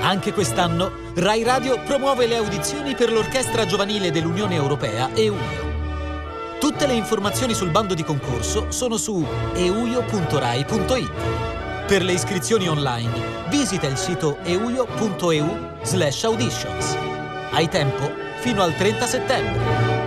Anche quest'anno Rai Radio promuove le audizioni per l'Orchestra Giovanile dell'Unione Europea EUIO. Tutte le informazioni sul bando di concorso sono su euio.rai.it. Per le iscrizioni online visita il sito euio.eu/auditions. Hai tempo fino al 30 settembre.